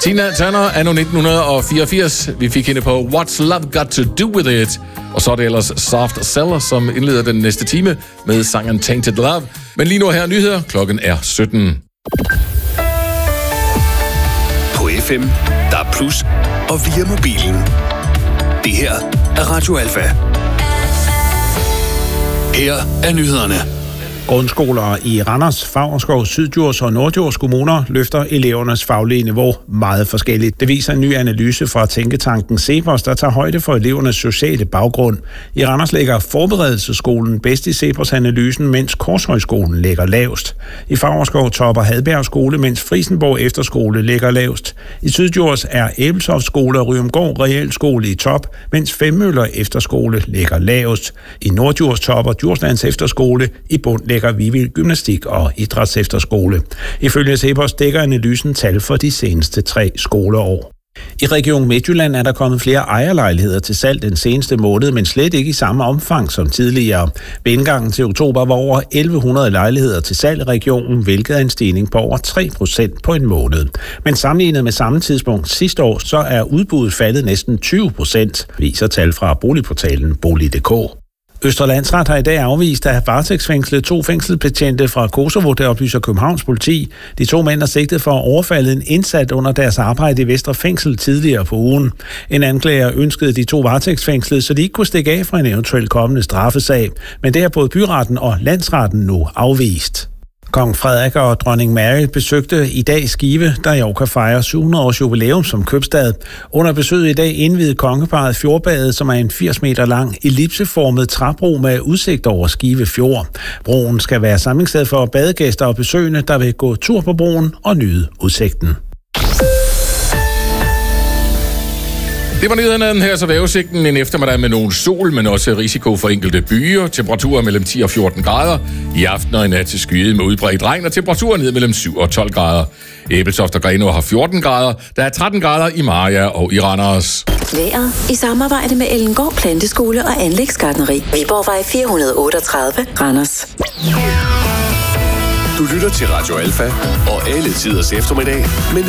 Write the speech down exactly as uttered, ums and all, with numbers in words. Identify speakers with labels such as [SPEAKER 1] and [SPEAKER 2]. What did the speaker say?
[SPEAKER 1] Tina Turner, anno nitten fireogfirs. Vi fik hende på What's Love Got To Do With It. Og så er det ellers Soft Cell, som indleder den næste time med sangen Tainted Love. Men lige nu her nyheder. Klokken er sytten.
[SPEAKER 2] På F M, der er plus, og via mobilen. Det her er Radio Alfa. Her er nyhederne.
[SPEAKER 3] Grundskoler i Randers, Favrskov, Syddjurs og Norddjurs kommuner løfter elevernes faglige niveau meget forskelligt. Det viser en ny analyse fra tænketanken CEPOS, der tager højde for elevernes sociale baggrund. I Randers ligger forberedelsesskolen bedst i CEPOS-analysen, mens Korshøjskolen ligger lavest. I Favrskov topper Hadberg skole, mens Frisenborg Efterskole ligger lavest. I Syddjurs er Æbeltoft skole og Ryomgård Realskole i top, mens Femmøller Efterskole ligger lavest. I Norddjurs topper Djurslands Efterskole, i bund ligger Vivild Gymnastik og Idræts Efterskole. Ifølge CEPOS dækker analysen tal for de seneste tre skoleår. I Region Midtjylland er der kommet flere ejerlejligheder til salg den seneste måned, men slet ikke i samme omfang som tidligere. Ved indgangen til oktober var over elleve hundrede lejligheder til salg i regionen, hvilket er en stigning på over tre procent på en måned. Men sammenlignet med samme tidspunkt sidste år, så er udbuddet faldet næsten tyve procent, viser tal fra boligportalen bolig punktum d k. Østre Landsret har i dag afvist at have varetægtsfængslet to fængselsbetjente fra Kosovo, der oplyser Københavns politi. De to mænd er sigtet for at overfalde en indsat under deres arbejde i Vestre Fængsel tidligere på ugen. En anklager ønskede de to varetægtsfængslede, så de ikke kunne stikke af fra en eventuelt kommende straffesag. Men det har både byretten og landsretten nu afvist. Kong Frederik og dronning Mary besøgte i dag Skive, der i år kan fejre syv hundrede års jubilæum som købstad. Under besøget i dag indvidede kongeparret Fjordbadet, som er en firs meter lang ellipseformet træbro med udsigt over Skive Fjord. Broen skal være samlingssted for badegæster og besøgende, der vil gå tur på broen og nyde udsigten.
[SPEAKER 1] Det var nyhederne her, så vejrudsigten en eftermiddag med nogen sol, men også risiko for enkelte byer. Temperaturer mellem ti og fjorten grader. I aften og i nat til skyet med udbredt regn, og temperaturer ned mellem syv og tolv grader. Æbeltoft og Grenaa har fjorten grader. Der er tretten grader i Mariager og i Randers.
[SPEAKER 4] Vejret i samarbejde med Ellengård Planteskole og Anlægsgartneri. Viborgvej fire hundrede otteogtredive, Randers.
[SPEAKER 2] Du lytter til Radio Alfa og alle tiders eftermiddag med